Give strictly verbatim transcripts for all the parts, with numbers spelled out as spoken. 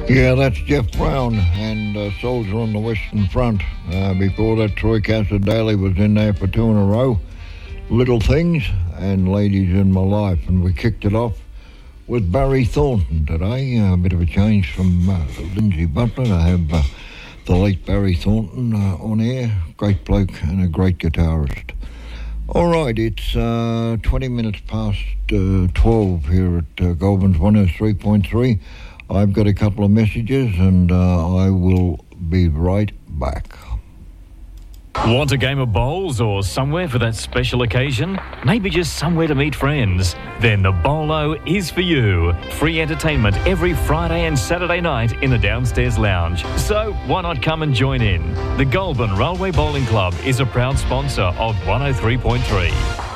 Yeah, that's Jeff Brown and uh, Soldier on the Western Front. Uh, before that, Troy Cassar-Daley was in there for two in a row. Little Things and Ladies in My Life. And we kicked it off with Barry Thornton today. Uh, a bit of a change from uh, Lindsay Butler. I have uh, the late Barry Thornton uh, on air. Great bloke and a great guitarist. All right, it's uh, twenty minutes past uh, twelve here at uh, Goulburn's one oh three point three. I've got a couple of messages and uh, I will be right back. Want a game of bowls or somewhere for that special occasion? Maybe just somewhere to meet friends? Then the Bolo is for you. Free entertainment every Friday and Saturday night in the downstairs lounge. So why not come and join in? The Goulburn Railway Bowling Club is a proud sponsor of one oh three point three.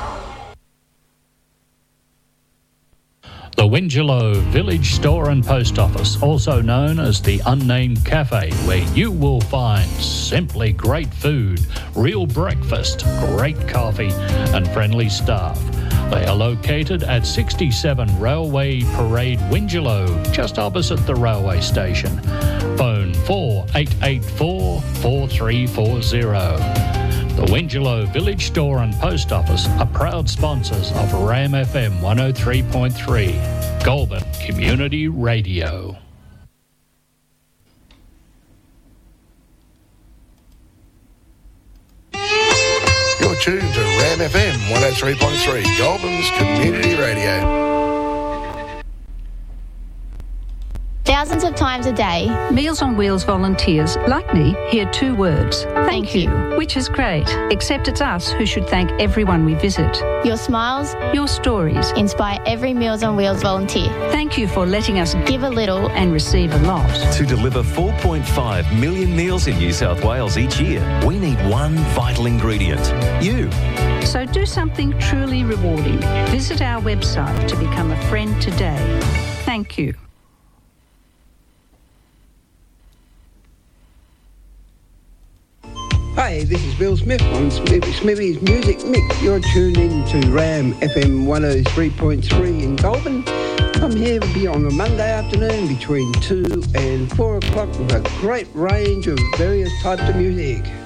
The Wingelow Village Store and Post Office, also known as the Unnamed Cafe, where you will find simply great food, real breakfast, great coffee and friendly staff. They are located at sixty-seven Railway Parade, Wingelow, just opposite the railway station. Phone four eight eight four, four three four zero. The Wingelow Village Store and Post Office are proud sponsors of Ram F M one oh three point three, Goulburn Community Radio. You're tuned to Ram F M one oh three point three, Goulburn's Community Radio. Thousands of times a day, Meals on Wheels volunteers, like me, hear two words. Thank, Thank you. you. Which is great, except it's us who should thank everyone we visit. your smiles Your stories. inspire every Meals on Wheels volunteer. Thank you for letting us Give a little and receive a lot. To deliver four point five million meals in New South Wales each year, we need one vital ingredient: you. So do something truly rewarding. Visit our website to become a friend today. Thank you. Hi, this is Bill Smith on Smithy, Smithy's Music Mix. You're tuned in to Ram F M one oh three point three in Goulburn. I'm here on a Monday afternoon between two and four o'clock with a great range of various types of music.